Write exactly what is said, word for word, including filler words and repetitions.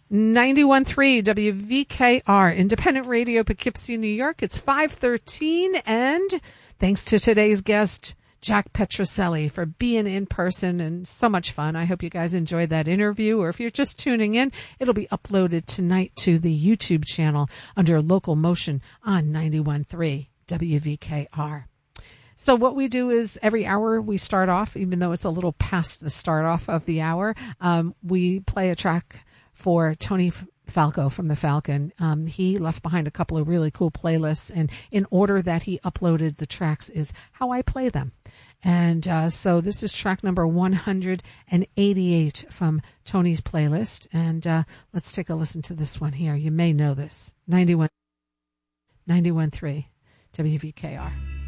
ninety-one point three W V K R, Independent Radio, Poughkeepsie, New York. It's five thirteen, and thanks to today's guest, Jack Petroselli, for being in person and so much fun. I hope you guys enjoyed that interview, or if you're just tuning in, it'll be uploaded tonight to the YouTube channel under Local Motion on ninety-one point three W V K R. So what we do is every hour we start off, even though it's a little past the start off of the hour, um, we play a track for Tony Falco from the Falcon. Um, he left behind a couple of really cool playlists, and in order that he uploaded the tracks is how I play them. And uh, so this is track number one hundred eighty-eight from Tony's playlist. And uh, let's take a listen to this one here. You may know this. ninety-one point three W V K R.